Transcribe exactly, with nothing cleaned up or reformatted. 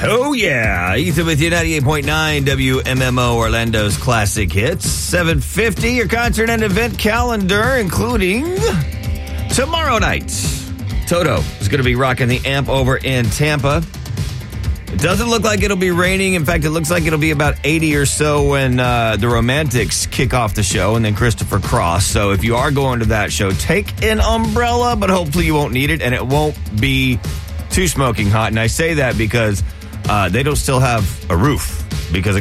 Oh, yeah. Ethan with you, ninety-eight point nine W M M O, Orlando's classic hits. seven fifty, your concert and event calendar, including tomorrow night. Toto is going to be rocking the Amp over in Tampa. It doesn't look like it'll be raining. In fact, it looks like it'll be about eighty or so when uh, the Romantics kick off the show, and then Christopher Cross. So if you are going to that show, take an umbrella, but hopefully you won't need it, and it won't be too smoking hot. And I say that because uh, they don't still have a roof because it